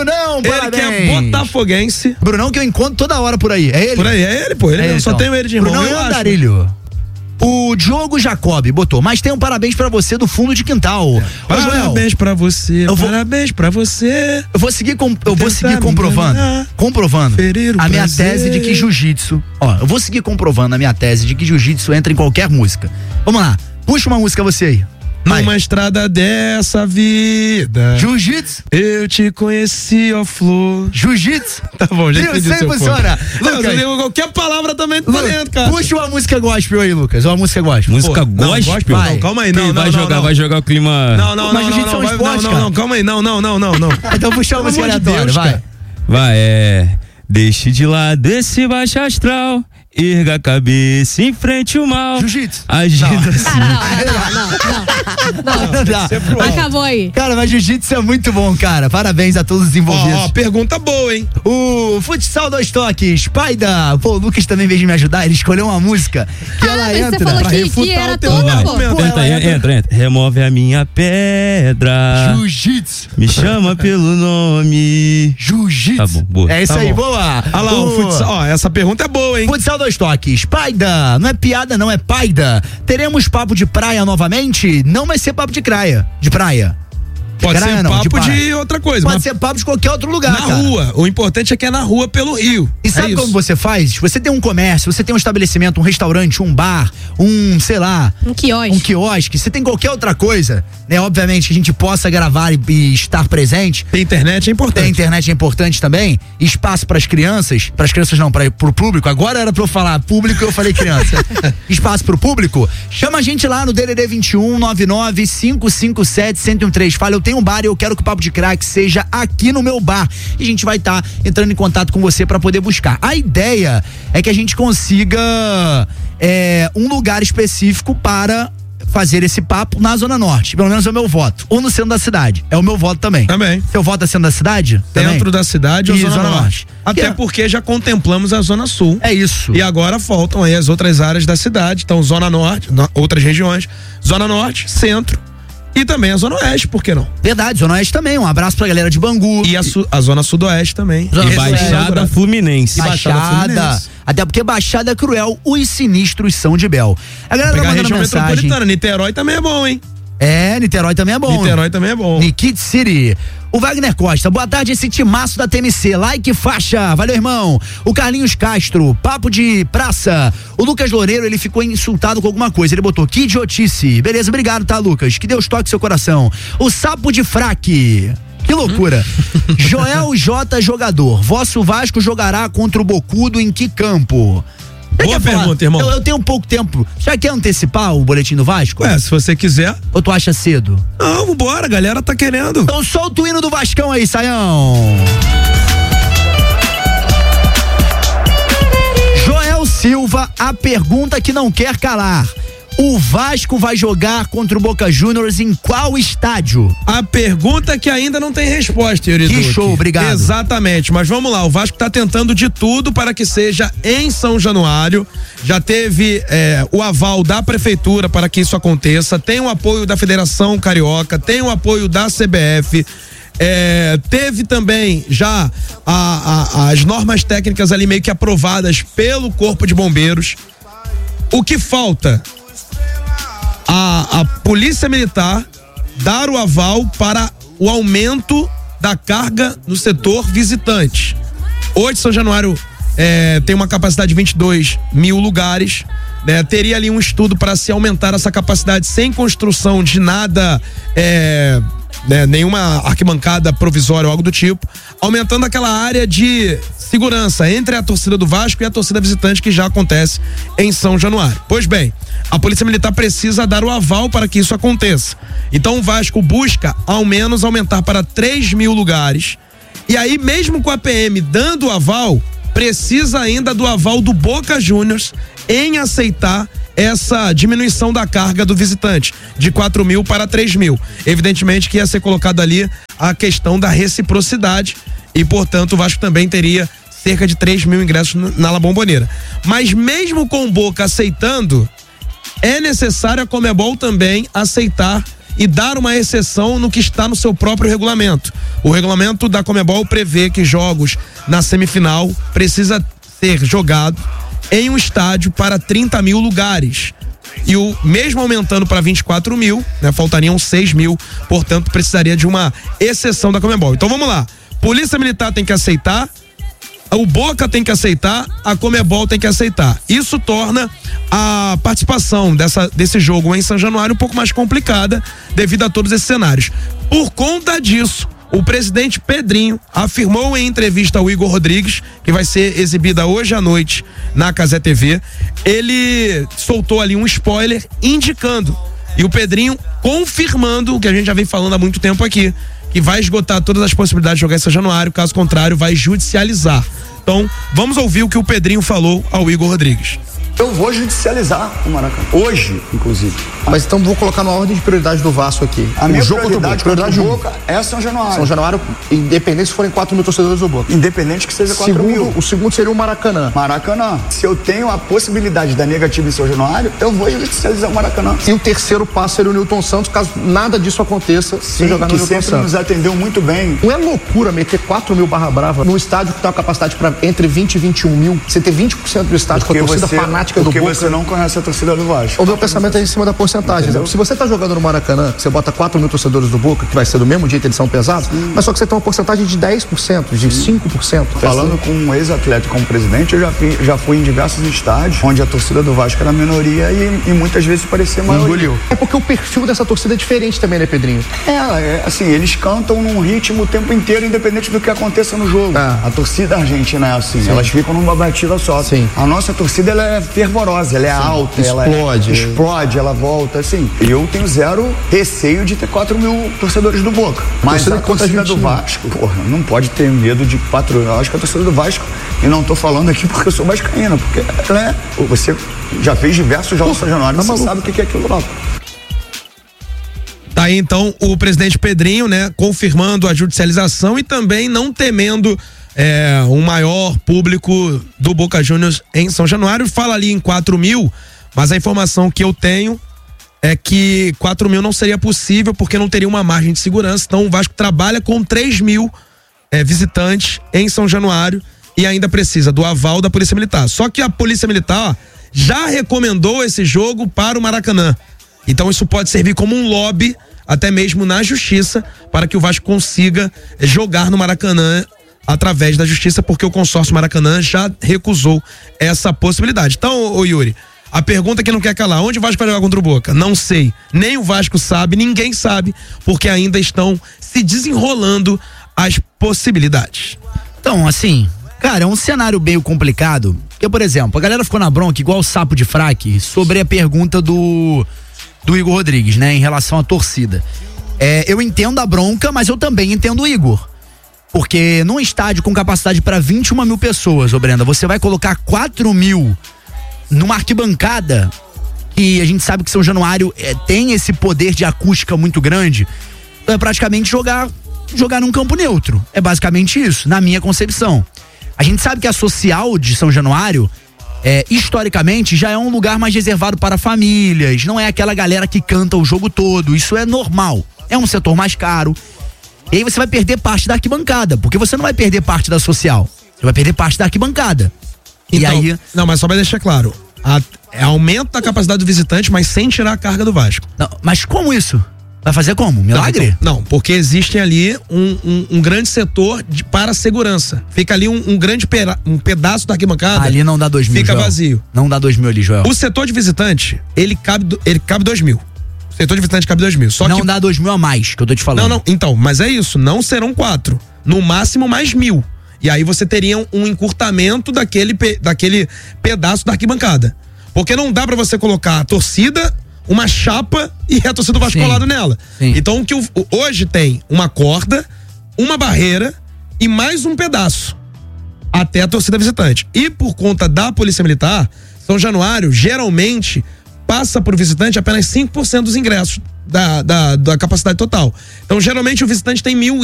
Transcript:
Brunão, parabéns. Ele que é botafoguense. Brunão que eu encontro toda hora por aí. É ele? Por aí, é ele, pô. Eu só tenho ele de irmão. Brunão é Andarilho. O Diogo Jacob botou, mas tem um parabéns pra você do fundo de quintal. Parabéns pra você, parabéns pra você. Eu vou seguir comprovando a minha tese de que jiu-jitsu, eu vou seguir comprovando a minha tese de que jiu-jitsu entra em qualquer música. Vamos lá, puxa uma música você aí. Numa estrada dessa vida. Jiu-jitsu. Eu te conheci, ó flor. Jiu-jitsu. Tá bom, já entendi. Isso aí funciona. Lucas, qualquer palavra também tá dentro, cara. Puxa uma música gospel aí, Lucas. Uma música gospel. Música gospel? Não, calma aí. Não, vai jogar o clima. Mas jiu-jitsu é um esporte, cara. Não, calma aí. Não. Então puxa uma música aleatória, vai. Vai, deixe de lado esse baixo astral. Erga a cabeça, em frente o mal. Jiu-jitsu. Não. Acabou aí. Cara, mas jiu-jitsu é muito bom, cara. Parabéns a todos os envolvidos. Pergunta boa, hein? O Futsal 2 Toques, Paida. Pô, o Lucas também veio me ajudar. Ele escolheu uma música que ela entra você falou pra que refutar era o teu toda, argumento. Entra. Remove a minha pedra. Jiu-jitsu. Me chama pelo nome. Jiu-jitsu. Tá bom, boa. É isso aí, boa. Olha lá, o futsal. Essa pergunta é boa, hein? Futsal 2 Toques, Paida. Não é piada, não, é Paida. Teremos papo de praia novamente? Não vai ser papo de praia. De praia. Pode ser papo de outra coisa. Pode ser papo de qualquer outro lugar, Na rua. O importante é que é na rua pelo Rio. E sabe como você faz? Você tem um comércio, você tem um estabelecimento, um restaurante, um bar, sei lá. Um quiosque. Você tem qualquer outra coisa, né? Obviamente que a gente possa gravar e estar presente. Tem internet, é importante. Tem internet, é importante também. Espaço pras crianças não, pro público. Agora era pra eu falar público, eu falei criança. Espaço pro público. Chama a gente lá no DDD 21 99 557 1013. Fala, eu tenho um bar e eu quero que o Papo de Crack seja aqui no meu bar. E a gente vai estar entrando em contato com você para poder buscar. A ideia é que a gente consiga um lugar específico para fazer esse papo na Zona Norte. Pelo menos é o meu voto. Ou no centro da cidade. É o meu voto também. Também. Seu voto é centro da cidade? Dentro da cidade ou Zona Norte. Até porque já contemplamos a Zona Sul. É isso. E agora faltam aí as outras áreas da cidade. Então, Zona Norte, outras regiões. Zona Norte, Centro. E também a Zona Oeste, por que não? Verdade, Zona Oeste também. Um abraço pra galera de Bangu. E a Zona Sudoeste também. E Baixada Fluminense. Baixada. Até porque Baixada é cruel, os sinistros são de Bel. A galera tá mandando mensagem. Metropolitana. Niterói também é bom, hein? Niterói também é bom. Nikit City. O Wagner Costa, boa tarde, esse timaço da TMC, like faixa, valeu irmão. O Carlinhos Castro, papo de praça. O Lucas Loureiro, ele ficou insultado com alguma coisa, ele botou, que idiotice. Beleza, obrigado, tá, Lucas? Que Deus toque seu coração. O Sapo de Fraque. Que loucura. Joel J. Jogador, vosso Vasco jogará contra o Bocudo em que campo? Boa pergunta, irmão. Eu tenho pouco tempo. Já quer antecipar o boletim do Vasco? Se você quiser. Ou tu acha cedo? Não, vambora, a galera tá querendo. Então solta o hino do Vascão aí, Saião. Joel Silva, a pergunta que não quer calar. O Vasco vai jogar contra o Boca Juniors em qual estádio? A pergunta que ainda não tem resposta, Yuri Duque. Que show, obrigado. Exatamente, mas vamos lá, o Vasco tá tentando de tudo para que seja em São Januário. Já teve o aval da prefeitura para que isso aconteça, tem o apoio da Federação Carioca, tem o apoio da CBF. Teve também já as normas técnicas ali meio que aprovadas pelo Corpo de Bombeiros. O que falta? A Polícia Militar dar o aval para o aumento da carga no setor visitante. Hoje, São Januário tem uma capacidade de 22 mil lugares, né? Teria ali um estudo para se aumentar essa capacidade sem construção de nada, nenhuma arquibancada provisória ou algo do tipo, aumentando aquela área de segurança entre a torcida do Vasco e a torcida visitante, que já acontece em São Januário. Pois bem, a Polícia Militar precisa dar o aval para que isso aconteça. Então o Vasco busca ao menos aumentar para 3 mil lugares, e aí mesmo com a PM dando o aval, precisa ainda do aval do Boca Juniors em aceitar essa diminuição da carga do visitante, de 4 mil para 3 mil. Evidentemente que ia ser colocado ali a questão da reciprocidade e, portanto, o Vasco também teria cerca de 3 mil ingressos na La Bombonera. Mas mesmo com o Boca aceitando, é necessário a Conmebol também aceitar e dar uma exceção no que está no seu próprio regulamento. O regulamento da Conmebol prevê que jogos na semifinal precisa ser jogado em um estádio para 30 mil lugares. E o mesmo aumentando para 24 mil, né, faltariam 6 mil, portanto precisaria de uma exceção da Conmebol. Então vamos lá, Polícia Militar tem que aceitar, o Boca tem que aceitar, a Conmebol tem que aceitar. Isso torna a participação desse jogo em São Januário um pouco mais complicada devido a todos esses cenários. Por conta disso, o presidente Pedrinho afirmou em entrevista ao Igor Rodrigues, que vai ser exibida hoje à noite na Cazé TV, ele soltou ali um spoiler indicando, e o Pedrinho confirmando o que a gente já vem falando há muito tempo aqui, que vai esgotar todas as possibilidades de jogar em São Januário, caso contrário vai judicializar. Então, vamos ouvir o que o Pedrinho falou ao Igor Rodrigues. Eu vou judicializar o Maracanã. Hoje, inclusive. Mas então vou colocar na ordem de prioridade do Vasco aqui. A minha prioridade do Boca é São Januário. São Januário, independente se forem 4 mil torcedores do Boca. Independente que seja 4 mil. O segundo seria o Maracanã. Maracanã. Se eu tenho a possibilidade da negativa em São Januário, eu vou judicializar o Maracanã. E o terceiro passo seria o Newton Santos, caso nada disso aconteça, se jogar no Newton Santos. Sempre nos atendeu muito bem. Não é loucura meter 4 mil barra brava no estádio que tem uma capacidade para entre 20 e 21 mil? Você ter 20% do estádio com a torcida fanática do Boca. Porque você não conhece a torcida do Vasco. O meu pensamento é em cima da porcentagem. Entendeu? Se você tá jogando no Maracanã, você bota 4 mil torcedores do Boca, que vai ser do mesmo jeito, eles são pesados, mas só que você tem uma porcentagem de 10%, de 5%. Falando com um ex-atleta como presidente, eu já fui em diversos estádios onde a torcida do Vasco era minoria e muitas vezes parecia maioria. Engoliu. É porque o perfil dessa torcida é diferente também, né, Pedrinho? Assim, eles cantam num ritmo o tempo inteiro, independente do que aconteça no jogo. A torcida argentina é assim, elas ficam numa batida só. Sim. A nossa torcida, ela é fervorosa, ela é alta, ela explode, ela volta, assim. Eu tenho zero receio de ter 4 mil torcedores do Boca. Mas a torcida do Vasco, não pode ter medo de 4 mil. Eu acho que a torcida do Vasco, e não tô falando aqui porque eu sou vascaína, porque ela é, você já fez diversos jogos em São Januário, você sabe o que é aquilo lá. Tá aí então o presidente Pedrinho, né, confirmando a judicialização e também não temendo um maior público do Boca Juniors em São Januário. Fala ali em 4 mil, mas a informação que eu tenho é que 4 mil não seria possível porque não teria uma margem de segurança. Então o Vasco trabalha com 3 mil visitantes em São Januário e ainda precisa do aval da Polícia Militar. Só que a Polícia Militar já recomendou esse jogo para o Maracanã. Então isso pode servir como um lobby, até mesmo na justiça, para que o Vasco consiga jogar no Maracanã através da justiça, porque o consórcio Maracanã já recusou essa possibilidade. Então, ô Yuri, a pergunta que não quer calar, onde o Vasco vai jogar contra o Boca? Não sei, nem o Vasco sabe, ninguém sabe, porque ainda estão se desenrolando as possibilidades. Então, assim, cara, é um cenário meio complicado, porque, por exemplo, a galera ficou na bronca igual o sapo de fraque sobre a pergunta do Igor Rodrigues, né, em relação à torcida. Eu entendo a bronca, mas eu também entendo o Igor. Porque num estádio com capacidade para 21 mil pessoas, ô Brenda, você vai colocar 4 mil numa arquibancada, que a gente sabe que São Januário tem esse poder de acústica muito grande, então é praticamente jogar num campo neutro. É basicamente isso, na minha concepção. A gente sabe que a social de São Januário, historicamente, já é um lugar mais reservado para famílias, não é aquela galera que canta o jogo todo, isso é normal. É um setor mais caro. E aí você vai perder parte da arquibancada, porque você não vai perder parte da social, você vai perder parte da arquibancada. Então, e aí... Não, mas só pra deixar claro, aumento da capacidade do visitante, mas sem tirar a carga do Vasco. Não, mas como isso? Vai fazer como? Milagre? Não, porque existe ali um grande setor para segurança. Fica ali um grande um pedaço da arquibancada. Ali não dá 2 mil, fica Joel. Vazio. Não dá 2 mil ali, Joel. O setor de visitante, ele cabe 2 mil. O setor de visitante cabe 2 mil. Só não que... dá 2 mil a mais, que eu tô te falando. Não, então, mas é isso, não serão 4. No máximo mais 1.000. E aí você teria um encurtamento daquele pedaço da arquibancada. Porque não dá pra você colocar a torcida, uma chapa e a torcida do Vasco colado nela. Sim. Então o que hoje tem uma corda, uma barreira e mais um pedaço até a torcida visitante. E por conta da Polícia Militar, São Januário geralmente passa por visitante apenas 5% dos ingressos da capacidade total. Então geralmente o visitante tem 1.000